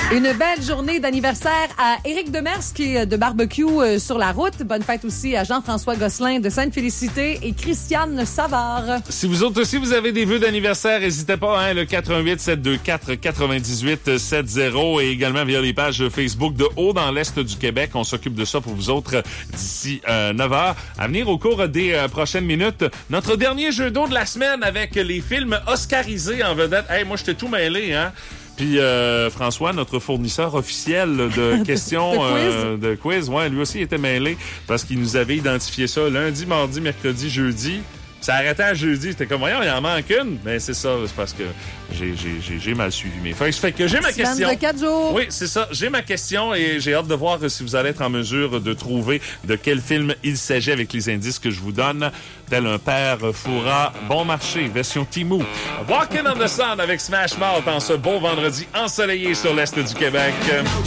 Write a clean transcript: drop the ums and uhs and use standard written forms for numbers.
Une belle journée d'anniversaire à Éric Demers qui est de barbecue sur la route. Bonne fête aussi à Jean-François Gosselin de Sainte-Félicité et Christiane Savard. Si vous autres aussi, vous avez des vœux d'anniversaire, n'hésitez pas, hein, le 418-724-9870 et également via les pages Facebook de Haut dans l'Est du Québec. On s'occupe de ça pour vous autres d'ici 9h. À venir au cours des prochaines minutes, notre dernier jeu d'eau de la semaine avec les films oscarisés en vedette. Hey, moi, j'étais tout mêlé, hein? Puis François, notre fournisseur officiel de questions, de quiz, ouais, lui aussi était mêlé parce qu'il nous avait identifié ça lundi, mardi, mercredi, jeudi. Ça arrêtait à jeudi. C'était comme, voyons, il en manque une. Mais c'est ça, c'est parce que j'ai mal suivi mes feuilles. Fait que j'ai ma question. De 4 jours. Oui, c'est ça. J'ai ma question et j'ai hâte de voir si vous allez être en mesure de trouver de quel film il s'agit avec les indices que je vous donne. Tel un père fourra bon marché, version Timou. Walking on the Sun avec Smash Mouth en ce beau vendredi ensoleillé sur l'Est du Québec.